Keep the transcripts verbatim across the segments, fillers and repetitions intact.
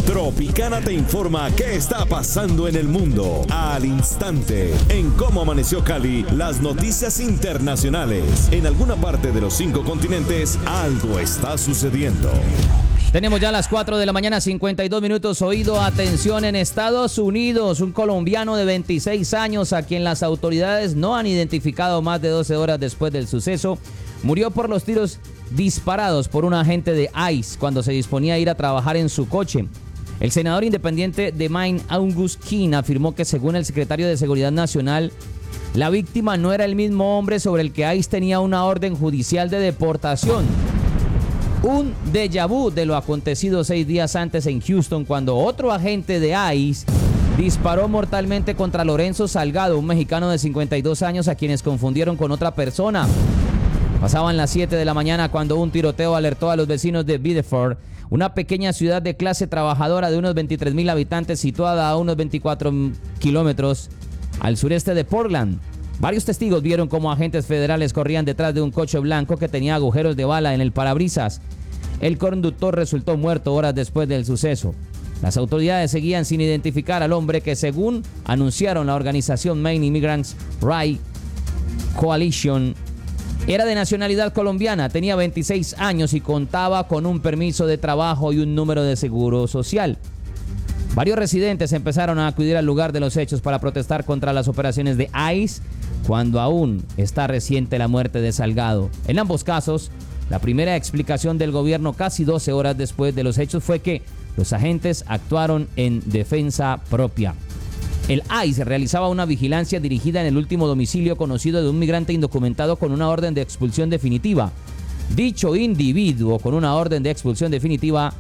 Tropicana te informa qué está pasando en el mundo al instante. En Cómo Amaneció Cali, las noticias internacionales. En alguna parte de los cinco continentes, algo está sucediendo. Tenemos ya las cuatro de la mañana, cincuenta y dos minutos. Oído, atención, en Estados Unidos, un colombiano de veintiséis años, a quien las autoridades no han identificado más de doce horas después del suceso, murió por los tiros disparados por un agente de ICE cuando se disponía a ir a trabajar en su coche. El senador independiente de Maine, August King, afirmó que según el secretario de Seguridad Nacional, la víctima no era el mismo hombre sobre el que ICE tenía una orden judicial de deportación. Un déjà vu de lo acontecido seis días antes en Houston, cuando otro agente de ICE disparó mortalmente contra Lorenzo Salgado, un mexicano de cincuenta y dos años a quienes confundieron con otra persona. Pasaban las siete de la mañana cuando un tiroteo alertó a los vecinos de Biddeford, una pequeña ciudad de clase trabajadora de unos veintitrés mil habitantes situada a unos veinticuatro kilómetros al sureste de Portland. Varios testigos vieron cómo agentes federales corrían detrás de un coche blanco que tenía agujeros de bala en el parabrisas. El conductor resultó muerto horas después del suceso. Las autoridades seguían sin identificar al hombre que, según anunciaron la organización Maine Immigrants Right Coalition, era de nacionalidad colombiana, tenía veintiséis años y contaba con un permiso de trabajo y un número de seguro social. Varios residentes empezaron a acudir al lugar de los hechos para protestar contra las operaciones de ICE, cuando aún está reciente la muerte de Salgado. En ambos casos, la primera explicación del gobierno casi doce horas después de los hechos fue que los agentes actuaron en defensa propia. El ICE realizaba una vigilancia dirigida en el último domicilio conocido de un migrante indocumentado con una orden de expulsión definitiva. Dicho individuo con una orden de expulsión definitiva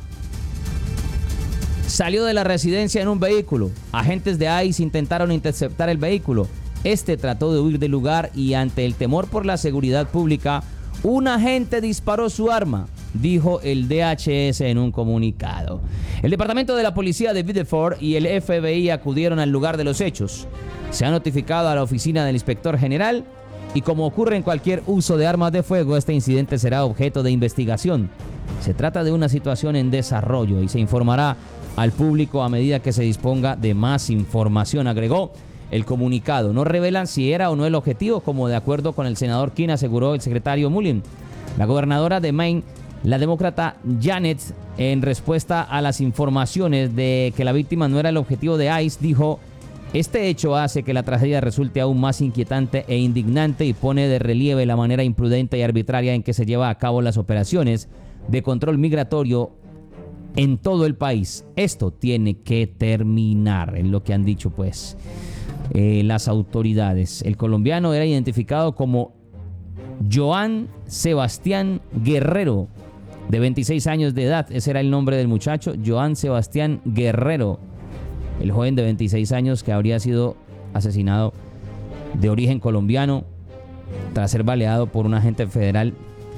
salió de la residencia en un vehículo. Agentes de ICE intentaron interceptar el vehículo. Este trató de huir del lugar y, ante el temor por la seguridad pública, un agente disparó su arma, dijo el D H S en un comunicado. El departamento de la policía de Biddeford y el F B I acudieron al lugar de los hechos. Se ha notificado a la oficina del inspector general y, como ocurre en cualquier uso de armas de fuego, este incidente será objeto de investigación. Se trata de una situación en desarrollo y se informará al público a medida que se disponga de más información, agregó el comunicado. No revelan si era o no el objetivo, como de acuerdo con el senador King aseguró el secretario Mullen. La gobernadora de Maine, la demócrata Janet, en respuesta a las informaciones de que la víctima no era el objetivo de ICE, dijo: este hecho hace que la tragedia resulte aún más inquietante e indignante y pone de relieve la manera imprudente y arbitraria en que se lleva a cabo las operaciones de control migratorio en todo el país. Esto tiene que terminar, es lo que han dicho pues eh, las autoridades. El colombiano era identificado como Joan Sebastián Guerrero, de veintiséis años de edad. Ese era el nombre del muchacho, Joan Sebastián Guerrero, el joven de veintiséis años que habría sido asesinado, de origen colombiano, tras ser baleado por un agente federal.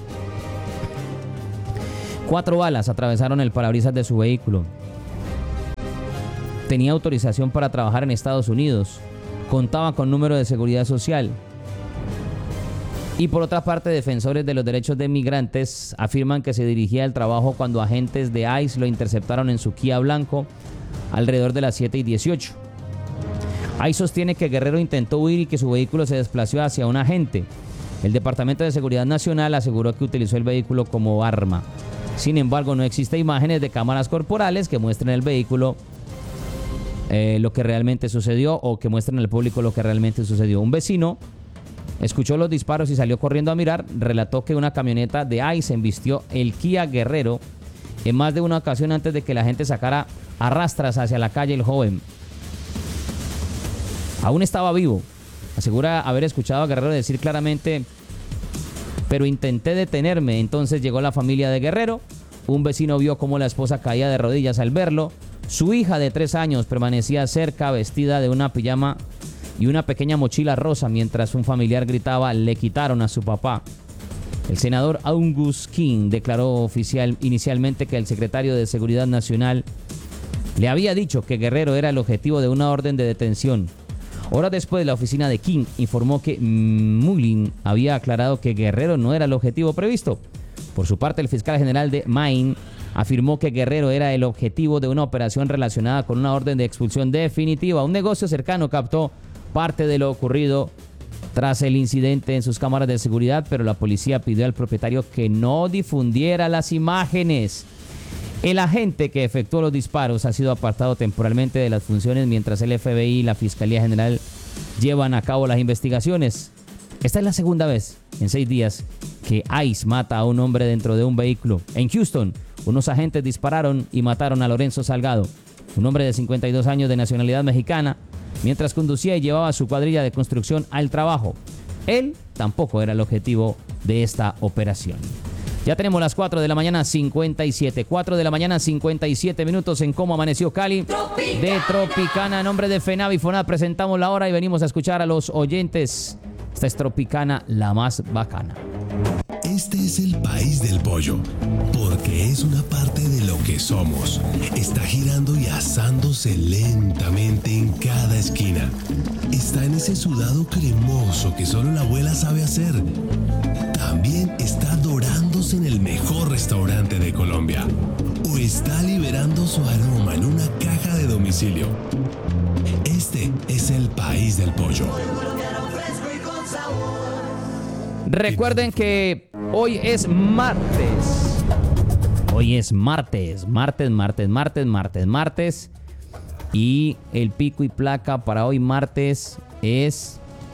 Cuatro balas atravesaron el parabrisas de su vehículo. Tenía autorización para trabajar en Estados Unidos. Contaba con número de seguridad social. Y por otra parte, defensores de los derechos de migrantes afirman que se dirigía al trabajo cuando agentes de ICE lo interceptaron en su Kia blanco alrededor de las siete y dieciocho. ICE sostiene que Guerrero intentó huir y que su vehículo se desplazó hacia un agente. El Departamento de Seguridad Nacional aseguró que utilizó el vehículo como arma. Sin embargo, no existen imágenes de cámaras corporales que muestren el vehículo eh, lo que realmente sucedió, o que muestren al público lo que realmente sucedió. Un vecino escuchó los disparos y salió corriendo a mirar. Relató que una camioneta de ICE embistió el Kia Guerrero en más de una ocasión antes de que la gente sacara a rastras hacia la calle el joven. Aún estaba vivo. Asegura haber escuchado a Guerrero decir claramente: pero intenté detenerme. Entonces llegó la familia de Guerrero. Un vecino vio cómo la esposa caía de rodillas al verlo. Su hija de tres años permanecía cerca, vestida de una pijama y una pequeña mochila rosa, mientras un familiar gritaba: le quitaron a su papá. El senador August King declaró oficial inicialmente que el secretario de Seguridad Nacional le había dicho que Guerrero era el objetivo de una orden de detención. Horas después, la oficina de King informó que Mullen había aclarado que Guerrero no era el objetivo previsto. Por su parte, el fiscal general de Maine, afirmó que Guerrero era el objetivo de una operación relacionada con una orden de expulsión definitiva. Un negocio cercano captó parte de lo ocurrido tras el incidente en sus cámaras de seguridad, pero la policía pidió al propietario que no difundiera las imágenes. El agente que efectuó los disparos ha sido apartado temporalmente de las funciones mientras el F B I y la Fiscalía General llevan a cabo las investigaciones. Esta es la segunda vez en seis días que ICE mata a un hombre dentro de un vehículo. En Houston, unos agentes dispararon y mataron a Lorenzo Salgado, un hombre de cincuenta y dos años de nacionalidad mexicana, mientras conducía y llevaba su cuadrilla de construcción al trabajo. Él tampoco era el objetivo de esta operación. Ya tenemos las cuatro de la mañana, cincuenta y siete. cuatro de la mañana, cincuenta y siete minutos en Cómo Amaneció Cali. Tropicana. De Tropicana, en nombre de FENAVI FONAD, presentamos la hora y venimos a escuchar a los oyentes. Esta es Tropicana, la más bacana. Este es el país del pollo, porque es una parte de lo que somos. Está girando y asándose lentamente en cada esquina. Está en ese sudado cremoso que solo la abuela sabe hacer. También está dorándose en el mejor restaurante de Colombia. O está liberando su aroma en una caja de domicilio. Este es el país del pollo. Recuerden que hoy es martes. Hoy es martes, martes, martes, martes, martes, martes. Y el pico y placa para hoy martes es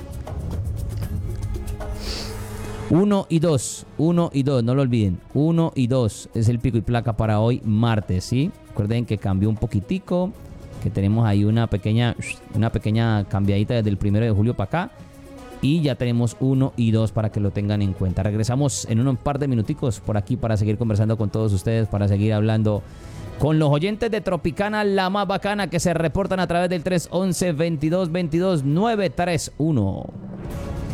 uno y dos. uno y dos, no lo olviden. uno y dos es el pico y placa para hoy martes, ¿sí? Recuerden que cambió un poquitico, que tenemos ahí una pequeña, una pequeña cambiadita desde el primero de julio para acá. Y ya tenemos uno y dos para que lo tengan en cuenta. Regresamos en un par de minuticos por aquí para seguir conversando con todos ustedes, para seguir hablando con los oyentes de Tropicana, la más bacana, que se reportan a través del tres once, veintidós veintidós, nueve tres uno.